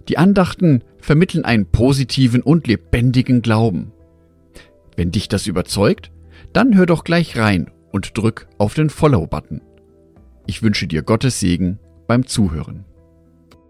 Die Andachten vermitteln einen positiven und lebendigen Glauben. Wenn dich das überzeugt, dann hör doch gleich rein und drück auf den Follow-Button. Ich wünsche dir Gottes Segen beim Zuhören.